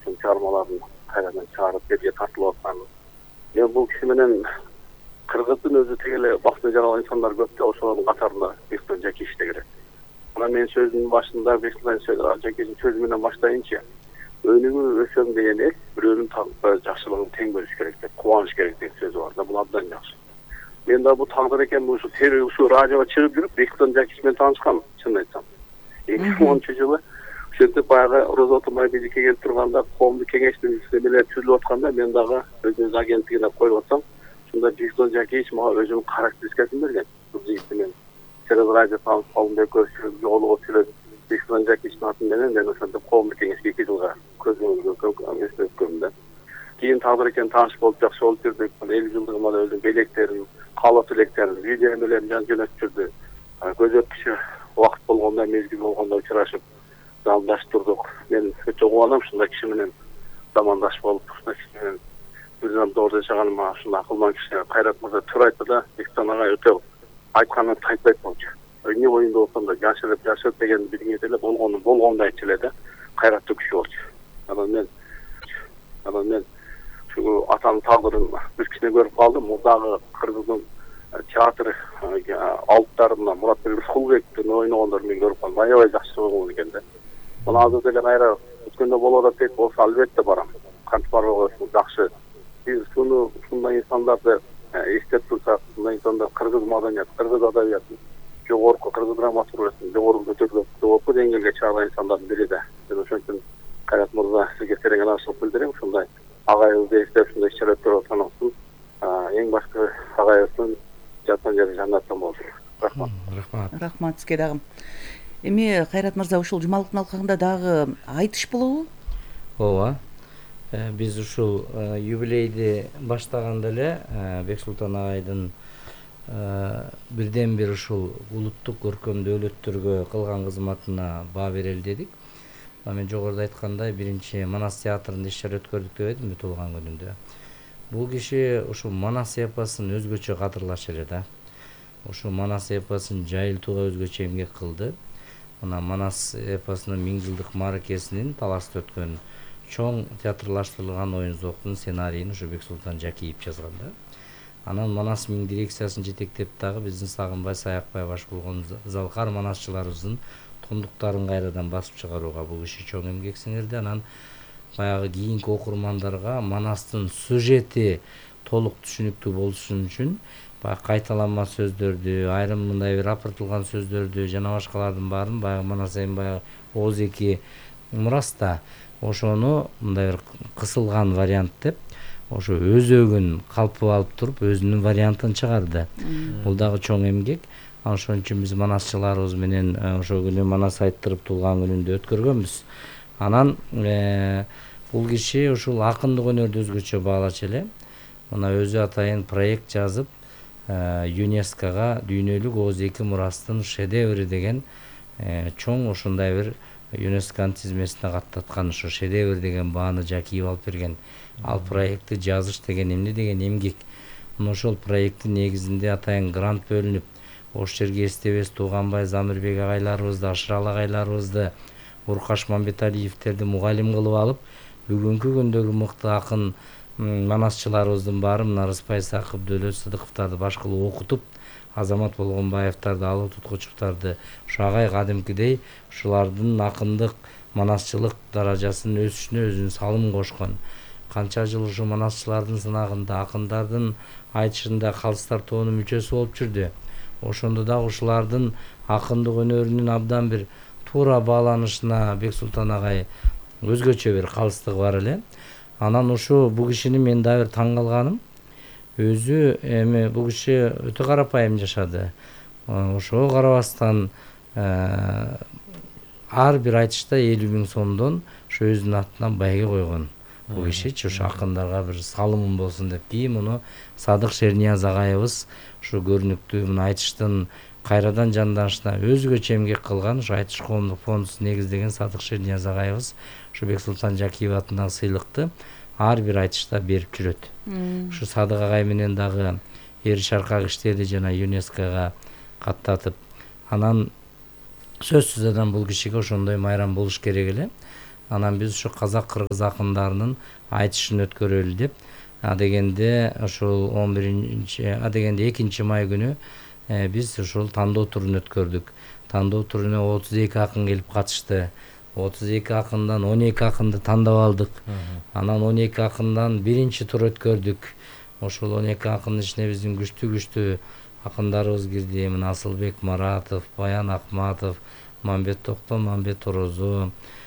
үчүн чыгармаларын кайрадан чыгарып элге тартылып аткан. Мен бул киши менен кыргыздын өзү теге эле бактыны жаралган инсандар көп да, ошолордун катарында Бексултан Жакиевич да кирет. Анан мен сөзүмдүн башында Бексултан Жакиевичтин сөзү менен баштайынчы. Өнүгүп өсөм деген эл бирөөнүн жакшылыгын тең бөлүш керек деп, кубаныш керек деген сөзү бар да, бул абдан жакшы. Мен да бул тагдыр экен, ушу радиого чыгып жүрүп Бексултан Жакиевич менен таанышкам, чынын айтсам. 2010-жылы ошентип баягы Роза Отунбай биздикке келип турганда, коомдук кеңештин менен түзүлүп атканда, мен дагы өзүнүн агенттигине коюп атсам, ушунда Бексултан Жакиевич мага өзүнүн характеристикасын берген. Бул жигитти мен телерадио таанышкалым экөөбүз жолугуп сүйлөп, Бексултан Жакиевичтин аты менен мен ошентип коомдук кеңешке 2 жылга көзөмөлгө өткөм да. Кийин тагдыр экен тааныш болуп жакшы болуп жүрдүк. 50 жылдыгыма да өзүнүн белектерин, каалоо тилектерин видео менен жөнөтүп жүрдү. Көзөп киши убакыт болгондо, мезгил болгондо учурашып, замандаштып турдук. Мен өтө кубанам ушундай киши менен замандаш болуп, ушундай киши менен бир заманда жашаганыма. Ушундай акылман киши Кайрат мырза туура айтты да, Бексултан агай өтө айтканын айтпайт болчу. Эмне оюнда болсом да жашырып деген билиңиз эле болгонду айтчу эле да. Кайраттуу киши болчу. Анан мен ушул атанын тагдырын бир кишине көрүп калдым. Мурдагы кыргыздын театр алыптарына Муратбек Рыскулбектин ойногондорун мен көрүп калдым. Аябай жакшы болгон экен да. Мына азыр деле кайра өткөндө болот атат болсо албетте барам. Кантип барбайбы, жакшы. Биз ушундай инсандарды эстеп турсак, ушундай инсандар кыргыз маданият, кыргыз адабиятын жогорку, кыргыз драматургиясын жогорку көтөрүп деңгээлге чыгарган инсандардын бири да. Мен ошон үчүн Кайрат мырза сизге терең ынаанычылык билдирем. Ушундай агайыбызды эстеп ушундай иш-чара өткөрүп атканыңыздын эң башкы агайыбыздын жаткан жери жаннаттан болсун. Рахмат. Рахмат сизге дагы. Эми Кайрат мырза, ушул жумалыктын алкагында дагы айтыш болобу? Ооба. Биз ушул юбилейди баштаганда эле Бексултан агайдын бирден бир ушул улуттук көркөм дөөлөттөргө кылган кызматына баа берели дедик. Мен жогоруда айткандай, биринчи Манас театрында иш-чара өткөрдүк деп эдим туулган күнүндө. Бул киши ушул Манас эпосун өзгөчө кадырлаш эле да. Ушул Манас эпосун жайылтууга өзгөчө эмгек кылды. Мына Манас эпосунун 1000 жылдык мааракесинин таласта өткөн чоң театрлаштырылган оюн зооктун сценарийин ушу Бексултан Жакиев жазган да. Анан Манас 1000 дирекциясын жетектеп дагы биздин Сагынбай Саякбай баш болгон залкар манасчыларыбыздын тондуктарын кайрадан басып чыгарууга бул киши чоң эмгек сиңирди. Анан баягы кийинки окурмандарга Манастын сюжети толук түшүнүктүү болушун үчүн баягы кайталанма сөздөрдү, айрым мындай бир апыртылган сөздөрдү жана башкалардын баарын баягы Манас эми баягы Ооз-2 мураста ошону мындай бир кысылган вариант деп ошо өзөгүн калпып алып туруп өзүнүн вариантын чыгарды. Бул дагы чоң эмгек. Ошон үчүн биз манасчыларыбыз менен ошол күнү Манас айттырып туулган күнүндө өткөргөнбүз. Анан бул киши ушул акындык өнөрдү өзгөчө баалачу эле. Мына өзү атайын проект жазып, ЮНЕСКОга дүйнөлүк Ооз-2 мурастын шедеври деген чоң ушундай бир ЮНЕСКОнун тизмесине каттаткан ушу шедевр деген бааны Жакиев алып берген. Ал проектти жазыш деген эмне деген эмгек. Мына ошол проекттин негизинде атайын грант бөлүнүп, ош жерге эстебес Тууганбай Замирбек агайларыбызды, Ашырал агайларыбызды, Уркаш Мамбеталиевтерди мугалим кылып алып, бүгүнкү күндөгү мыкты акын манасчыларыбыздын баары мына Рыспай Сакып, Дөөлөт Сыдыковдорду баш кылып окутуп, Азамат Болгонбаевдарды, Алуу Туткучевдорду ушу агай кадимкидей ушулардын акындык, манасчылык даражасынын өсүшүнө өзүнүн салымын кошкон. Канча жыл ушу манасчылардын сынагында, акындардын айтышында калыстар тоонун мүчөсү болуп жүрдү. Ошондо дагы ушулардын акындык өнөрүнүн абдан бир туура бааланышына Бексултан агай өзгөчө бир калыстыгы бар эле. Анан ушу бул кишини мен дагы бир таң калганым, өзү эми бул киши өтө карапайым жашады. Ошого карабастан ар бир айтышта 50.000 сомдон ушу өзүнүн атынан байге койгон. Бул кишичи ушу акындарга бир салымым болсун деп. Кийин муну Садык Шернияз агайыбыз ушу көрүнүктүү мына айтыштын кайрадан жанданышына өзгөчө эмгек кылган, ушу айтыш коомдук фондусун негиздеген Садык Шернияз агайыбыз ушу Бексултан Жакиев атындагы сыйлыкты ар бир айтышта берип жүрөт. Ушу Садык агай менен дагы эр шаркак иштеди жана ЮНЕСКОга каттатып. Анан сөзсүз адам бул кишиге ошондой майрам болуш керек эле. Анан биз ушу казак кыргыз акындарынын айтышын өткөрөлү деп адегенде ошол 2 май күнү биз ушул тандоо турун өткөрдүк. Тандоо туруна 32 акын келип катышты. 32 акындан 12 акынды тандап алдык. Анан 12 акындан биринчи тур өткөрдүк. Ошол 12 акындын ичине биздин күчтүү акындарыбыз кирди. Мына Асылбек Маратов, Баян Акматов, Мамбет Токтом, Мамбет Орозо,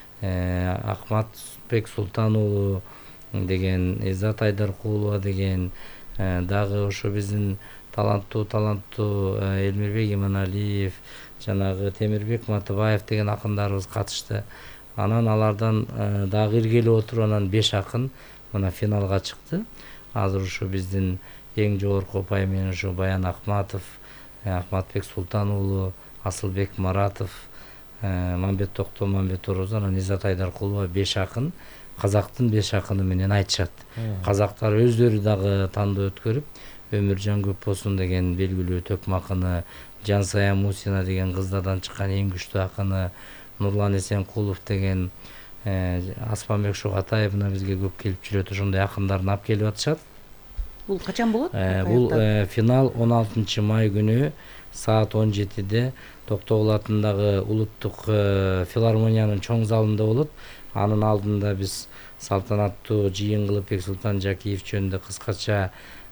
Акматбек Султан уулу деген, Иззат Айдаркулова деген, дагы ошо биздин таланттуу Элмирбек Иманалиев, жанагы Темирбек Матыбаев деген акындарыбыз катышты. Анан алардан дагы иргелеп отуруп анан 5 акын мына финалга чыкты. Азыр ушу биздин эң жогорку упай менен ушу Баян Акматов, Акматбек Султан уулу, Асылбек Маратов, Мамбет Токтом, Мамбет Орозо, анан Иззат Айдаркулова 5 акын казактын 5 акыны менен айтышат. Казактар өздөрү дагы тандоо өткөрүп, Өмүржан Көпбосун деген белгилүү төкмө акыны, Жансая Мусина деген кыздардан чыккан эң күчтүү акыны, Нурлан Эсенкулов деген, Аспанбек Шугатаев мына бизге көп келип жүрөт, ошондой акындарын алып келип атышат. Бул качан болот? Бул финал 16 май күнү саат 17-де Токтогул атындагы улуттук филармониянын чоң залында болот. Анын алдында биз салтанаттуу жыйын кылып Бексултан Жакиев жөнүндө кыскача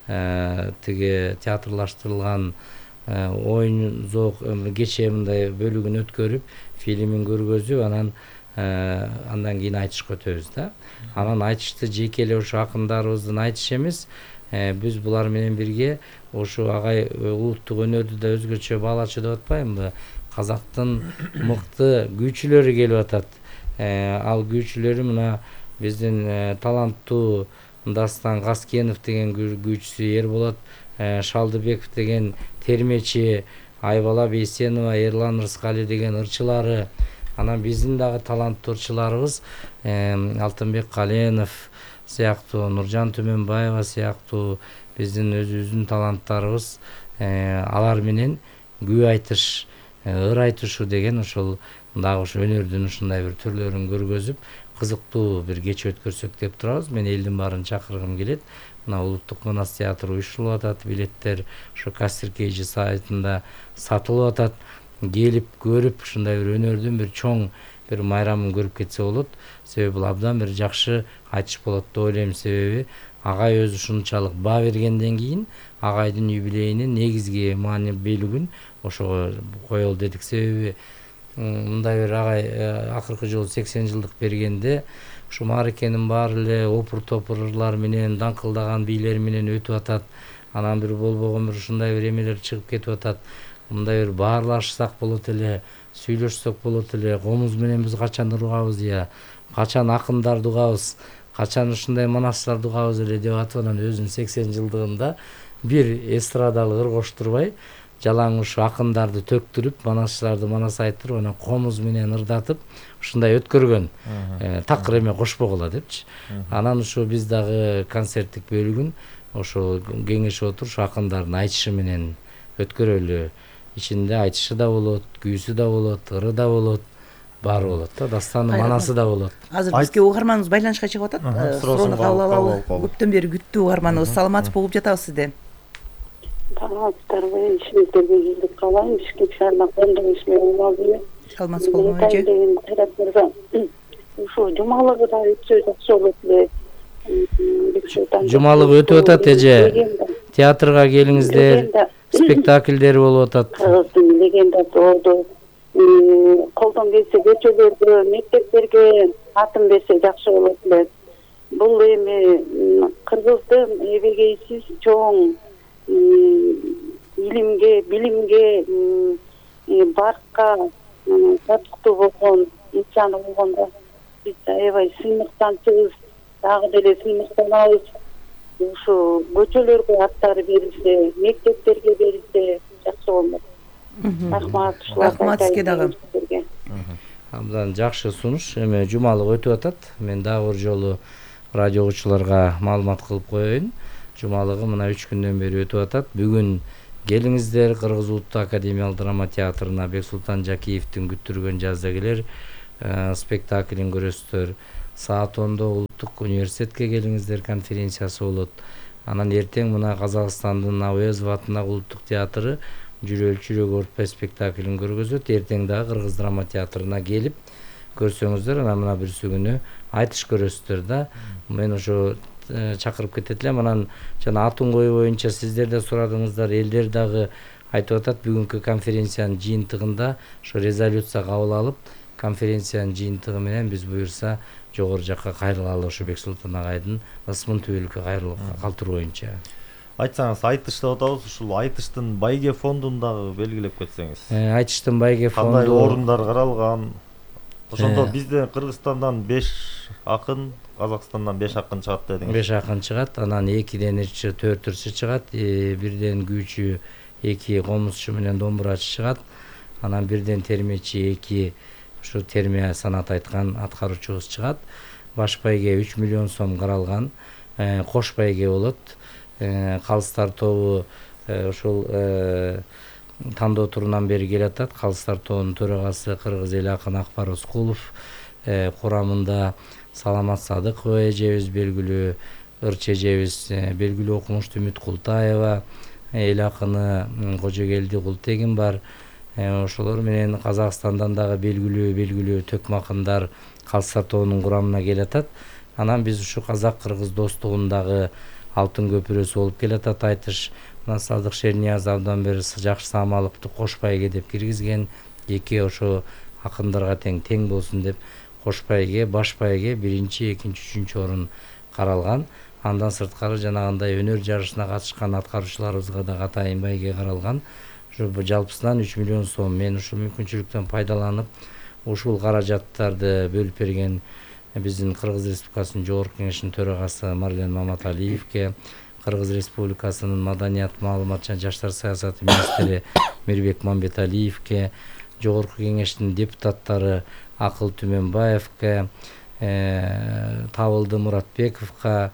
тиги театрлаштырылган оюн зоок кечээ мындай бөлүгүн өткөрүп, фильмин көргөзүп, андан кийин айтышка өтөбүз да. Анан айтышты жеке эле ошо акындарыбыздын айтышы эмес, биз булар менен бирге ошо агай улуттук өнөрдү да өзгөчө баалачу деп атпаймынбы? Казактын мыкты күйчүлөрү келип атат. Ал күйчүлөрү мына биздин таланттуу Дастан Гаскенов деген күйчүсү, Ерболот Шалдыбеков деген термечи, Айбала Бейсенова, Эрлан Рыскали деген ырчылары, анан биздин дагы таланттуу ырчыларыбыз Алтынбек Каленов сыяктуу, Нуржан Түмөнбаева сыяктуу биздин өзүбүздүн таланттарыбыз алар менен күй айтыш, ыр айтышуу деген ошол дагы ушу өнөрдүн ушундай бир түрлөрүн көргөзүп, кызыктуу бир кече өткөрсөк деп турабыз. Мен элдин баарын чакыргым келет. Мына Улуттук Манас театры уюштурулуп атат, билеттер ошо Кастер-KG сайтында сатылып атат. Келип көрүп, ушундай бир өнөрдүн бир чоң бир майрамын көрүп кетсе болот. Себеби бул абдан бир жакшы айтыш болот деп ойлойм. Себеби агай өзү ушунчалык баа бергенден кийин агайдын юбилейинин негизги маанилүүлүгүн ошого коелу дедик. Себеби мындай бир агай акыркы жолу 80 жылдык бергенде ушу мааракенин баары эле опур-топурлар менен, даңкылдаган бийлер менен өтүп атат. Анан бир болбогон бир ушундай бир эмелер чыгып кетип атат. Мындай бир баарлашсак болот эле, сүйлөшсөк болот эле, комуз менен биз качан ургабыз, качан акындарды угабыз, качан ушундай манастарды угабыз эле деп атып, анан өзүнүн 80 жылдыгында бир эстрадалык ыр коштурбай, жалаң ушу акындарды төктүрүп, манасчыларды манас айттырып, анан комуз менен ырдатып, ушундай өткөргөн. Такыр эме кошпогула депчи. Анан ушу биз дагы концерттик бөлүгүн ошо кеңешип отуруп, ушу акындардын айтышы менен өткөрөлү. Ичинде айтышы да болот, күйүсү да болот, ыры да болот, баары болот да, дастаны манасы да болот. Азыр бизге угарманыбыз байланышка чыгып атат. Суроону кабыл алалы. Көптөн бери күттүү угарманыбыз. Саламатсызбы, угуп жатабыз сизди. Саламатсыздарбы, ишиңиздерге ийгилик каалайм. Бишкек шаарына коңдук ишме болобу. Саламатсыз болуңузчу. Кайратмырза, ушу жумалыгы да өтсө жакшы болот эле. Жумалыгы өтүп атат эже. Театрга келиңиздер. Спектакльдер болуп атат. Кыргыздын легендасы болду. Колдон келсе көчөлөргө, мектептерге атын берсе жакшы болот эле. Бул эми кыргыздын эбегейсиз чоң илимге, билимге, баркка татыктуу болгон инсан болгондо биз аябай сыймыктанчыбыз, дагы деле сыймыктанабыз. Ушу көчөлөргө аттары берилсе, мектептерге берилсе жакшы болмок. Рахмат. Рахмат сизге дагы. Абдан жакшы сунуш. Эми жумалык өтүп атат. Мен дагы бир жолу радио угуучуларга маалымат кылып коеюн. Жумалыгы мына 3 күндөн бери өтүп атат. Бүгүн келиңиздер Кыргыз Улуттук Академиялык драма театрына Бексултан Жакиевдин күттүргөн жазда келер спектаклин көрөсүздөр. саат 10-до улуттук университетке келиңиздер конференциясы болот. Анан эртең мына Казакстандын Авоязов атындагы улуттук театры Жүрөөл чүрөк оорутпай спектаклин көргөзөт. Эртең дагы Кыргыз драма театрына келип көрсөңүздөр, анан мына бүрсү күнү айтыш көрөсүздөр да. Мен ошо чакырып кетет элем. Анан жана атын коюу боюнча сиздер да сурадыңыздар, элдер дагы айтып атат, бүгүнкү конференциянын жыйынтыгында ошо резолюция кабыл алып, конференциянын жыйынтыгы менен биз буюрса жогору жакка кайрылалы, ошо Бексултан агайдын ысмын түбөлүккө кайрылып калтыруу боюнча. Айтсаңыз, айтыш деп атабыз, ушул айтыштын байге фондун дагы белгилеп кетсеңиз. Айтыштын байге фонду Кандай орундар каралган? Ошондо бизде Кыргызстандан 5 акын, Казакстандан 5 акын чыгат дедиңиз. 5 акын чыгат, анан 2ден 4 чыгат, бирден күүчү 2 комузчу менен домбурачы чыгат, анан бирден термечи 2 ушу терме санат айткан аткаруучубуз чыгат. Баш байге 3 миллион сом каралган, кош байге болот. Калыстар тобу ушул тандоо турунан бери келатат. Калыстар тобунун төрагасы Кыргыз эл акыны Акбар Ускулов, курамында Саламат Садыкова эжебиз белгилүү, Ырчы эжебиз белгилүү окумуштуу Үмүт Култаева, эл акыны Кожогелди Култегин бар. Ошолор менен Казакстандан дагы белгилүү төкмө акындар Калыстар тобунун курамына келатат. Анан биз ушу казак-кыргыз достугундагы алтын көпүрөсү болуп келатат айтыш. Мына Садык Шернияз абдан бери жакшы Самаловду кош байге деп киргизген. Эки ошо акындарга тең болсун деп кош байге, баш байге 1-2, 3 орун каралган. Андан сырткары жанагындай өнөр жарышына катышкан аткаруучуларыбызга да атайын байге каралган. Жалпысынан 3 миллион сом. Мен ушул мүмкүнчүлүктөн пайдаланып, ушул каражаттарды бөлүп берген биздин Кыргыз Республикасынын Жогорку Кеңешинин төрагасы Марлен Маматалиевке, Кыргыз Республикасынын Маданият, маалымат жана жаштар саясаты министри Мирбек Мамбеталиевке, Жогорку Кеңештин депутаттары Акыл Түмөнбаевке, Табылды Муратбековго,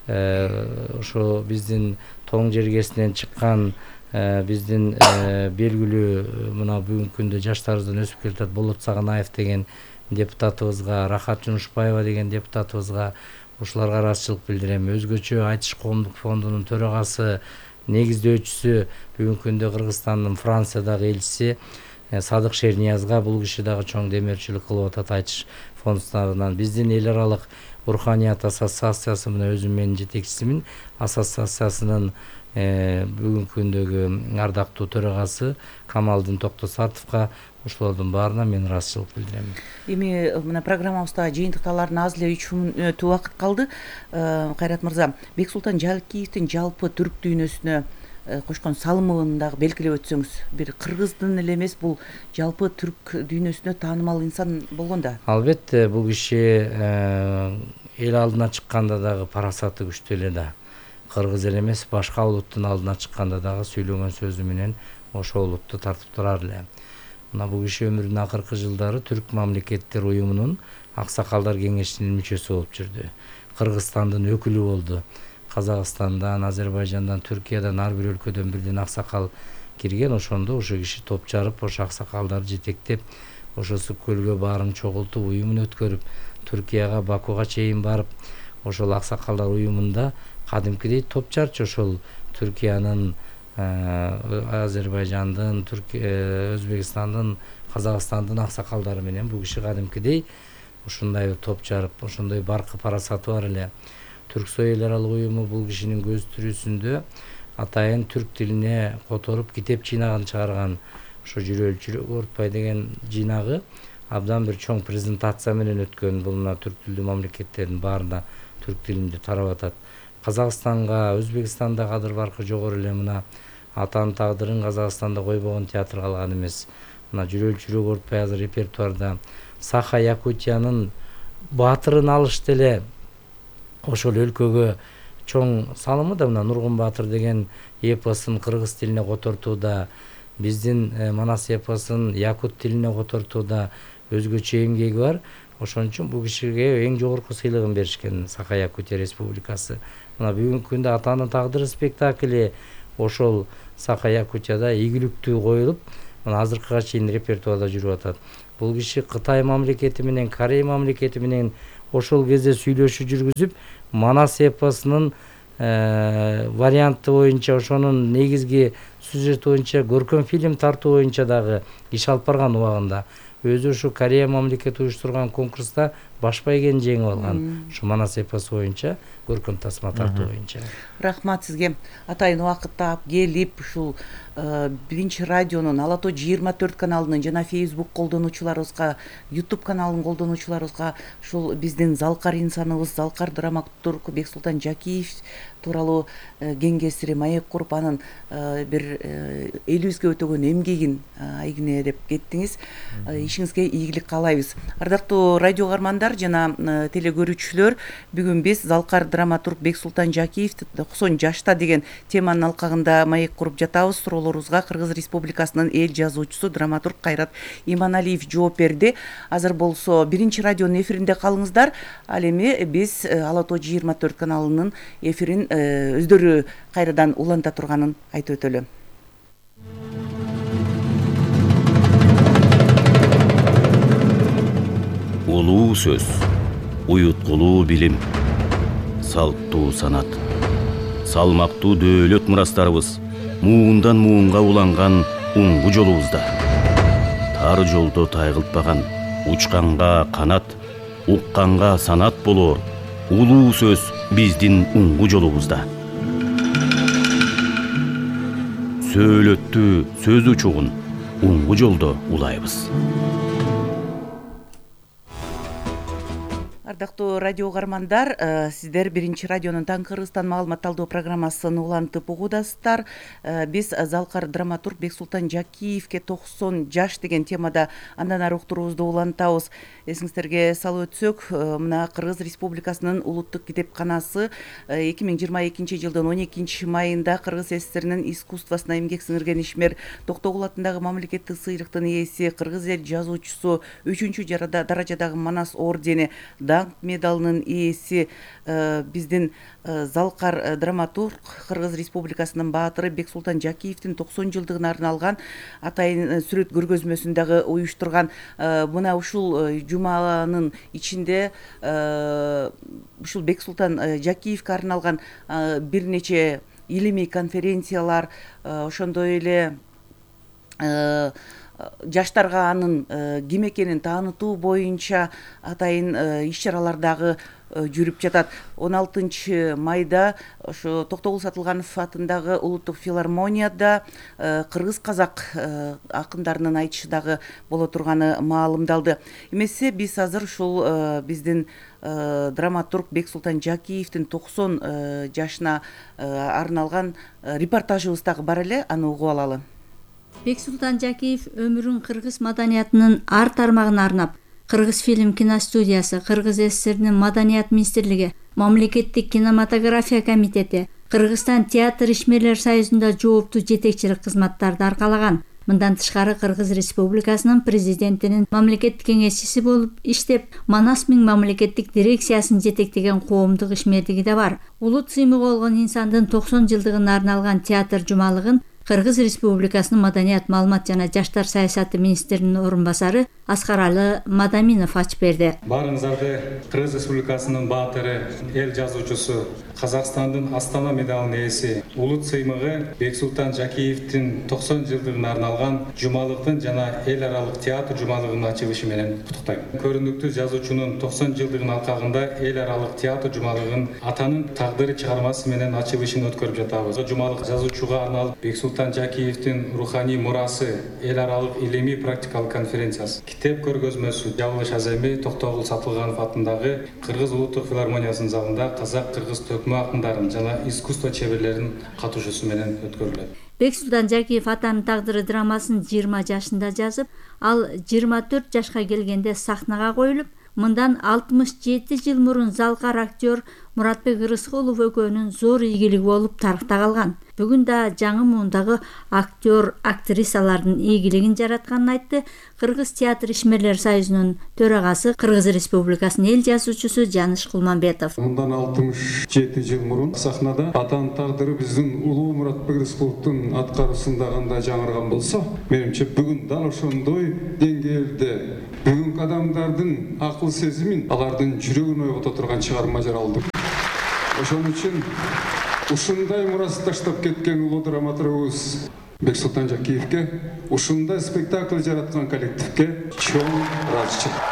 ошо биздин тоң жергесинен чыккан биздин белгилүү мына бүгүнкү күндө жаштарыбыздан өсүп келатат Болот Саганаев деген депутатыбызга, Рахат Жунушбаева деген депутатыбызга ушуларга ыраазычылык билдирем. Өзгөчө айтыш коомдук фондунун төрагасы, негиздөөчүсү бүгүнкү күндө Кыргызстандын Франциядагы элчиси Садык Шерниязга бул киши дагы чоң демеушчүлүк кылып атат айтыш фондунан. Биздин эл аралык Руханият ассоциациясы менен өзүм менин жетекчисимин. Ассоциациясынын бүгүнкү күндөгү ардактуу төрагасы Камалдин Токтосартовго ушулардын баарына мен ыраазычылык билдирем. Эми мына программабызда жыйынтыкталарына аз эле 3 мүнөт убакыт калды. Кайрат мырза, Бексултан Жаликиевдин жалпы түрк дүйнөсүнө кошкон салымын дагы белгилеп өтсөңүз. Бир кыргыздын эле эмес, бул жалпы түрк дүйнөсүнө таанымал инсан болгон да. Албетте, бул киши эл алдына чыкканда дагы парасаты күчтүү эле да. Кыргыз эле эмес, башка улуттун алдына чыкканда дагы сүйлөгөн сөзү менен ошол улутту тартып турар эле. Мына бул киши өмүрүнүн акыркы жылдары Түрк мамлекеттер уюмунун Аксакалдар кеңешинин мүчөсү болуп жүрдү. Кыргызстандын өкүлү болду. Казакстандан, Азербайжандан, Түркиядан ар бир өлкөдөн бирден аксакал кирген. Ошондо ошо киши топ жарып, ошо аксакалдарды жетектеп, ошо Сүккөлгө баарын чогултуп, уюмун өткөрүп, Түркияга, Бакуга чейин барып, ошол аксакалдар уюмунда кадимкидей топ жарчу ошол Түркиянын, Азербайжандын, Өзбекстандын, Казакстандын аксакалдары менен бул киши кадимкидей ушундай топ жарып, ошондой баркы парасаты бар эле. Түрксой эл аралык уюму бул кишинин көз тирүүсүндө атайын түрк тилине которуп китеп жыйнагын чыгарган. Ошо Жүрөөл чүрөк оорутпай деген жыйнагы абдан бир чоң презентация менен өткөн. Бул мына түрк тилдүү мамлекеттердин баарында түрк тилинде тарап атат. Казакстанга, Өзбекстанда кадыр баркы жогору эле мына атанын тагдырын Казакстанда койбогон театр калган эмес. Мына Жүрөөл чүрөк оорутпай азыр репертуарда Саха Якутиянын баатырын алышты эле. Ошол өлкөгө чоң салымы да мына Нургун Баатыр деген эпосун кыргыз тилине котортууда, биздин Манас эпосун якут тилине котортууда өзгөчө эмгеги бар. Ошон үчүн бул кишиге эң жогорку сыйлыгын беришкен Саха Якутия Республикасы. Мына бүгүнкү күндө Атанын тагдыры спектакли ошол Саха Якутияда ийгиликтүү коюлуп, мына азыркыга чейин репертуарда жүрүп атат. Бул киши Кытай мамлекети менен, Корей мамлекети менен ошол кезде сүйлөшүү жүргүзүп Манас эпосунун варианты боюнча ошонун негизги сюжети боюнча көркөм фильм тартуу боюнча дагы иш алып барган убагында өзү ушу Корея мамлекети уюштурган конкурста баш байгени жеңип алган. Ушу Манас эпосу боюнча көркөм тасма тартуу боюнча. Рахмат сизге. Атайын убакыт таап келип ушул биринчи радионун Ала Тоо 24 каналынын жана Facebook колдонуучуларыбызга, YouTube каналынын колдонуучуларыбызга ушул биздин залкар инсаныбыз, залкар драматург Бексултан Жакиев тууралуу кеңесири маек куруп анын бир элибизге өтөгөн эмгегин айгине деп кеттиңиз. Ишиңизге ийгилик каалайбыз. Ардактуу радио каармандар жана теле көрүүчүлөр, бүгүн биз залкар драматург Бексултан Жакиев 90 жашта деген теманын алкагында маек куруп жатабыз. Суроолорубузга Кыргыз Республикасынын эл жазуучусу драматург Кайрат Иманалиев жооп берди. Азыр болсо биринчи радионун эфиринде калыңыздар. Ал эми биз Ала Тоо 24 каналынын эфирин өздөрү кайрадан уланта турганын айтып өтөлү. Улуу сөз, уюткулуу билим, салттуу санат, салмактуу дөөлөт мурастарыбыз муундан муунга уланган уңгу жолубузда. Тар жолдо тайгылтпаган, учканга канат, укканга санат болоор улуу сөз биздин уңгу жолубузда. Сөөлөттү сөз учугун уңгу жолдо улайбыз. Ардактуу радио каармандар, сиздер биринчи радионун Таң Кыргызстан маалымат талдоо программасын улантып угудасыздар. Биз залкар драматург Бексултан Жакиевке 90 жаш деген темада андан ары уктуруубузду улантабыз. Эсиңиздерге салып өтсөк, мына Кыргыз Республикасынын улуттук китепканасы 2022 жылдын 12 майында Кыргыз СССРинин искусствосуна эмгек сиңирген ишмер, Токтогул атындагы мамлекеттик сыйлыктын ээси, Кыргыз эл жазуучусу, 3 даражадагы Манас ордени, медалынын ээси, биздин залкар драматург Кыргыз Республикасынын баатыры Бексултан Жакиевдин 90 жылдыгына арналган атайын сүрөт көргөзмөсүн дагы уюштурган. Мына ушул жуманын ичинде ушул Бексултан Жакиевке арналган бир нече илимий конференциялар, ошондой эле жаштарга анын ким экенин таанытуу боюнча атайын иш-чаралар дагы жүрүп жатат. 16 майда ошо Токтогул Сатылганов атындагы улуттук филармонияда кыргыз казак акындарынын айтышы дагы боло турганы маалымдалды. Эмесе биз азыр ушул биздин драматург Бексултан Жакиевдин 90 жашына арналган репортажыбыз дагы бар эле, аны угуп алалы. Бексултан Жакиев өмүрүн кыргыз маданиятынын ар тармагына арнап, Кыргыз фильм киностудиясы, Кыргыз СССРинин Маданият министрлиги, Мамлекеттик кинематография комитети, Кыргызстан театр ишмерлер союзунда жооптуу жетекчилик кызматтарды аркалаган. Мындан тышкары Кыргыз Республикасынын президентинин мамлекеттик кеңешчиси болуп иштеп, Манас Миң мамлекеттик дирекциясын жетектеген коомдук ишмердиги да бар. Улут сыймыгы болгон инсандын 90 жылдыгына арналган театр жумалыгын Кыргыз Республикасынын Маданият, маалымат жана жаштар саясаты министринин орун басары Аскаралы Мадаминов ачып берди. Баарыңыздарды Кыргыз Республикасынын баатыры, эл жазуучусу, Казакстандын Астана медалынын ээси, улут сыймыгы Бексултан Жакиевдин 90 жылдыгына арналган жумалыктын жана эл аралык театр жумалыгынын ачылышы менен куттуктайм. Көрүнүктүү жазуучунун 90 жылдыгынын алкагында эл аралык театр жумалыгын атанын тагдыры чыгармасы менен ачылышын өткөрүп жатабыз. Жумалык жазуучуга арналып Бексултан Жакиевдин руханий мурасы, эл аралык илимий практикалык конференциясы, китеп көргөзмөсү жабылыш аземи Токтогул Сатылганов атындагы Кыргыз улуттук филармониясынын залында казак-кыргыз төкмө акындарын жана искусство чеберлеринин катышуусу менен өткөрүлөт. Бексултан Жакиев атанын тагдыры драмасын 20 жашында жазып, ал 24 жашка келгенде сахнага коюлуп, мындан 67 жыл мурун залкар актер Муратбек Рыскулов экөөнүн зор ийгилиги болуп тарыхта калган. Бүгүн да жаңы муундагы актер, актрисалардын ийгилигин жаратканын айтты Кыргыз театр ишмерлер союзунун төрагасы, Кыргыз Республикасынын эл жазуучусу Жаныш Кулманбетов. Мындан 67 жыл мурун сахнада атанын тагдыры биздин улуу Муратбек Рыскуловдун аткаруусунда кандай жаңырган болсо, менимче бүгүн дал ошондой деңгээлде бүгүнкү адамдардын акыл сезимин, алардын жүрөгүн ойгото турган чыгарма жаралды. Ошон үчүн ушундай мурас таштап кеткен улуу драматургубуз Бексултан Жакиевке, ушундай спектакль жараткан коллективге чоң ыраазычылык.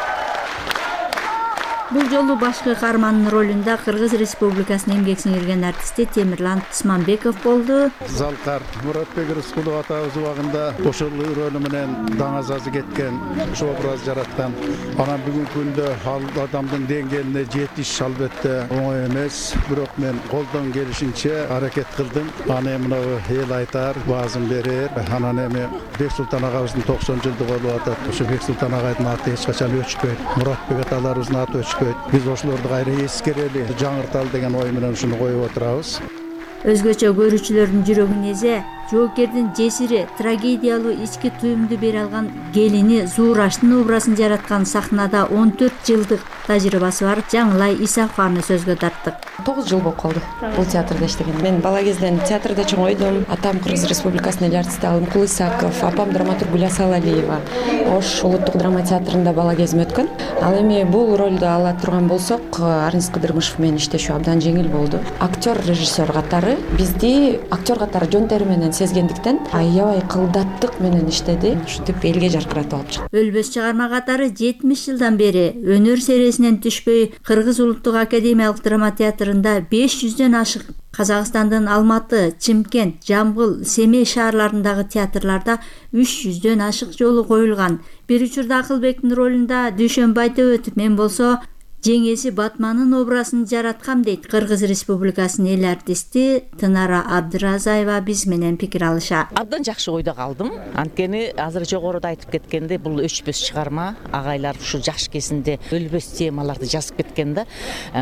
Бул жолу башкы каармандын ролунда Кыргыз Республикасынын эмгек сиңирген артисти Темирлан Исманбеков болду. Залкар Муратбек Рыскулов атабыз убагында ошол рөлү менен даңазазы кеткен, ошо образ жараткан. Анан бүгүнкү күндө ал адамдын деңгээлине жетиш албетте оңой эмес, бирок мен колдон келишинче аракет кылдым. Аны мына эл айтар, баазын берер. Анан эми Бексултан агабыздын 90 жылдыгы болуп атат. Ошо Бексултан агайдын аты эч качан өчпөйт. Муратбек аталарыбыздын аты өчпөйт. Биз ошолорду кайра эскерели, жаңырталы деген ой менен ушуну коюп отурабыз. Өзгөчө көрүүчүлөрдүн жүрөгүн эзе, жоокердин жесири, трагедиялуу ички туюмду бере алган келини Зуураштын образын жараткан сахнада 14 жылдык тажрыйбасы бар Жаңылай Исакованы сөзгө тарттык. 9 жыл болуп калды бул театрда иштеген. Мен бала кезден театрда чоңойдум. Атам Кыргыз Республикасынын эл артисти Алымкул Исаков, апам драматург Гуляса Алалиева. Ош улуттук драма театрында бала кезим өткөн. Ал эми бул ролду ала турган болсок, Арнис Кыдырмышев менен иштешүү абдан жеңил болду. Актер, режиссер катары бизди актер катары жөн тери менен сезгендиктен аябай кылдаттык менен иштеди. Ушинтип элге жаркыратып алып чыкты. Өлбөс чыгарма катары 70 жылдан бери өнөр сересинен түшпөй Кыргыз улуттук академиялык драма театрында 500дөн ашык Казакстандын Алматы, Чимкент, Жамбыл, Семей шаарларындагы театрларда 300дөн ашык жолу коюлган. Бир учурда Акылбектин ролунда Дүйшөнбай Төбөтов, мен болсо жеңеси Батманын образын жараткам дейт Кыргыз Республикасынын эл артисти Тынара Абдыразаева биз менен пикир алыша. Абдан жакшы ойдо калдым. Анткени азыр жогоруда айтып кеткенде бул өчпөс чыгарма, агайлар ушу жаш кезинде өлбөс темаларды жазып кеткен да.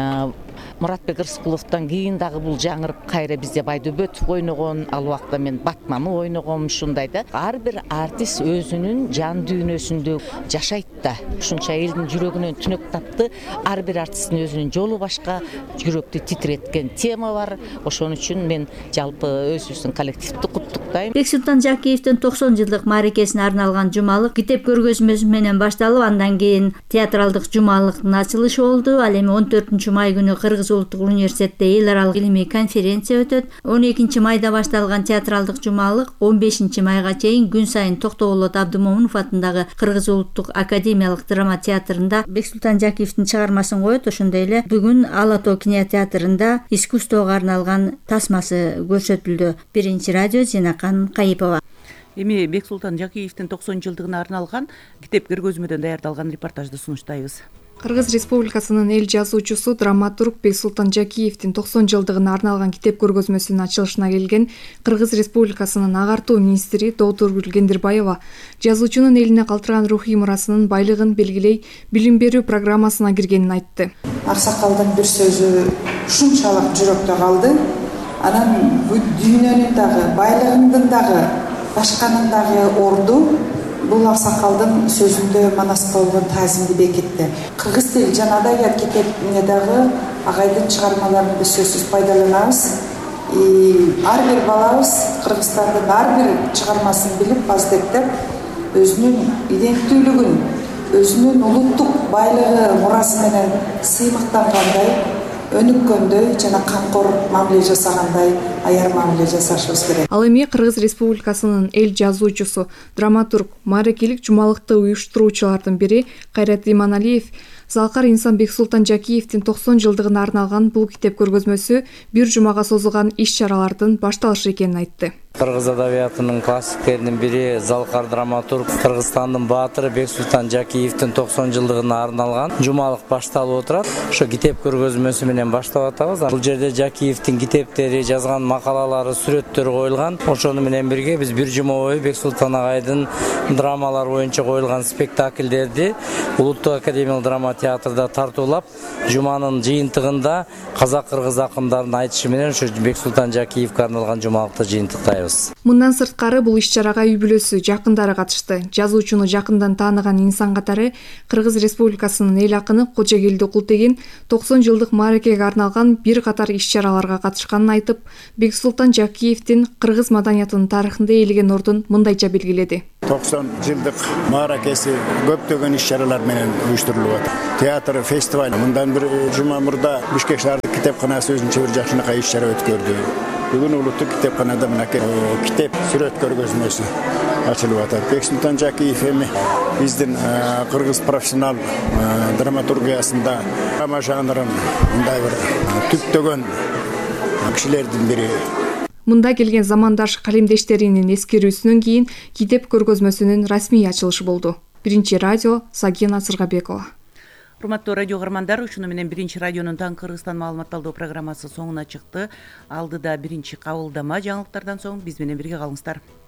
Муратбек Рыскуловтон кийин дагы бул жаңырып кайра бизде Байдүбөтов ойногон, ал убакта мен Батманы ойногом, ушундай да. Ар бир артист өзүнүн жан дүйнөсүндө жашайт да. Ушунча элдин жүрөгүнөн түнөк тапты. Ар бир артисттин өзүнүн жолу башка, жүрөктү титиреткен тема бар. Ошон үчүн мен жалпы өзүбүздүн коллективди куттуктайм. Бексултан Жакиевдин 90 жылдык мааракесине арналган жумалык китеп көргөзмөсү менен башталып, андан кийин театралдык жумалыктын ачылышы болду. Ал эми 14-май күнү Кыргыз улуттук университетте эл аралык илимий конференция өтөт. 12-майда башталган театралдык жумалык 15-майга чейин күн сайын Токтогулот Абдымомунов атындагы Кыргыз улуттук академиялык драма театрында Бексултан Жакиевдин чыгармасын коет. Ошондой эле бүгүн Ала Тоо кинотеатрында искусствого арналган тасмасы көрсөтүлдү. Биринчи радио Зинакан Кайыпова. Эми Бексултан Жакиевдин 90 жылдыгына арналган китеп көргөзмөдөн даярдалган репортажды сунуштайбыз. Кыргыз Республикасынын эл жазуучусу, драматург Бексултан Жакиевдин 90 жылдыгына арналган китеп көргөзмөсүнүн ачылышына келген Кыргыз Республикасынын агартуу министри Доотургул Кендирбаева жазуучунун элине калтырган рухий мурасынын байлыгын белгилей билим берүү программасына киргенин айтты. Аксакалдын бир сөзү ушунчалык жүрөктө калды. Анан бул дүйнөнүн дагы, байлыгындын дагы, башканын дагы орду бул аксакалдын сөзүндө манас болгон таазимди бекитти. Кыргыз тил жана адабият китебине дагы агайдын чыгармаларын биз сөзсүз пайдаланабыз. Ар бир балабыз Кыргызстандын ар бир чыгармасын билип, баздеттеп, өзүнүн иденттүүлүгүн, өзүнүн улуттук байлыгы мурасы менен сыймыктангандай, өнүккөндөй жана камкор мамиле жасагандай аяр мамиле жасашыбыз керек. Ал эми Кыргыз Республикасынын эл жазуучусу, драматург, мааракелик жумалыкты уюштуруучулардын бири Кайрат Иманалиев Залкар инсан Бексултан Жакиевдин 90 жылдыгына арналган бул китеп көргөзмөсү бир жумага созулган иш-чаралардын башталышы экенин айтты. Кыргыз адабиятынын классиктеринин бири Залкар драматург Кыргызстандын баатыры Бексултан Жакиевдин 90 жылдыгына арналган жумалык башталып отурат. Ошо китеп көргөзмөсү менен баштап атабыз. Бул жерде Жакиевдин китептери, жазган макалалары, сүрөттөрү коюлган. Ошону менен бирге биз бир жума бою Бексултан агайдын драмалары боюнча коюлган спектакльдерди Улуттук академиялык драма театрда тартуулап, жуманын жыйынтыгында казак-кыргыз акындардын айтышы менен ошо Бексултан Жакиевге арналган жумалыкты жыйынтыктайбыз. каалайбыз. Мындан сырткары бул иш-чарага үй бүлөсү, жакындары катышты. Жазуучуну жакындан тааныган инсан катары Кыргыз Республикасынын эл акыны Кожогелди Култеген 90 жылдык мааракеге арналган бир катар иш-чараларга катышканын айтып, Бексултан Жакиевдин кыргыз маданиятынын тарыхында ээлеген ордун мындайча белгиледи. 90 жылдык мааракеси көптөгөн иш-чаралар менен уюштурулуп атат. Театр, фестиваль. Мындан бир жума мурда Бишкек шаардык китепканасы өзүнчө бир жакшынакай иш-чара өткөрдү. Бүгүн улуттук китепканада мынакей китеп сүрөт көргөзмөсү ачылып атат. Бексултан Жакиев эми биздин кыргыз профессионал драматургиясында драма жанрын мындай бир түптөгөн кишилердин бири. Мында келген замандаш калемдештеринин эскерүүсүнөн кийин китеп көргөзмөсүнүн расмий ачылышы болду. Биринчи радио Сагина Сыргабекова. Урматтуу радио каармандар, ушуну менен биринчи радионун Таң Кыргызстан маалыматталдоо программасы соңуна чыкты. Алдыда биринчи кабылдама жаңылыктардан соң биз менен бирге калыңыздар.